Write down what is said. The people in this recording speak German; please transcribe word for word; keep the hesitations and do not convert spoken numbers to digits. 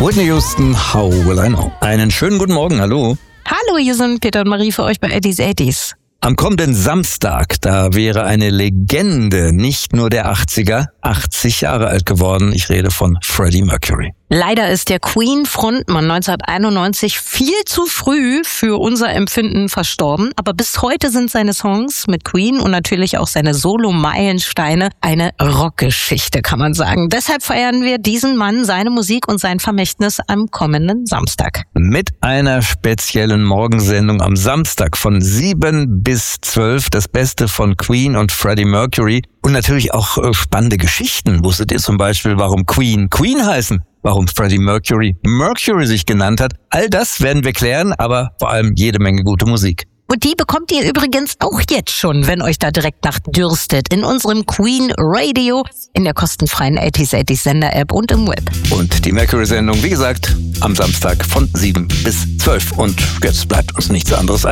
Whitney Houston, How Will I Know? Einen schönen guten Morgen, hallo. Hallo, hier sind Peter und Marie für euch bei Eddies Eddies. Am kommenden Samstag, da wäre eine Legende, nicht nur der achtziger, achtzig Jahre alt geworden. Ich rede von Freddie Mercury. Leider ist der Queen-Frontmann neunzehnhunderteinundneunzig viel zu früh für unser Empfinden verstorben. Aber bis heute sind seine Songs mit Queen und natürlich auch seine Solo-Meilensteine eine Rockgeschichte, kann man sagen. Deshalb feiern wir diesen Mann, seine Musik und sein Vermächtnis am kommenden Samstag. Mit einer speziellen Morgensendung am Samstag von sieben bis zwölf. Das Beste von Queen und Freddie Mercury. Und natürlich auch äh, spannende Geschichten. Wusstet ihr zum Beispiel, warum Queen Queen heißen? Warum Freddie Mercury Mercury sich genannt hat? All das werden wir klären, aber vor allem jede Menge gute Musik. Und die bekommt ihr übrigens auch jetzt schon, wenn euch da direkt nach dürstet, in unserem Queen Radio, in der kostenfreien Eddies Eddies Sender-App und im Web. Und die Mercury-Sendung, wie gesagt, am Samstag von sieben bis zwölf. Und jetzt bleibt uns nichts anderes als